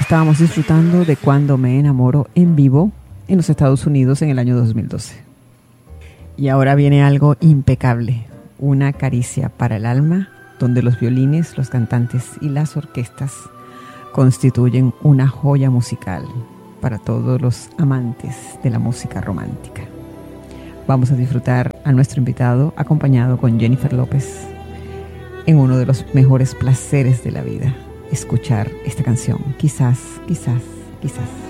Estábamos disfrutando de Cuando me enamoro en vivo en los Estados Unidos en el año 2012. Y ahora viene algo impecable, una caricia para el alma, donde los violines, los cantantes y las orquestas constituyen una joya musical para todos los amantes de la música romántica. Vamos a disfrutar a nuestro invitado acompañado con Jennifer López en uno de los mejores placeres de la vida, escuchar esta canción, quizás, quizás, quizás.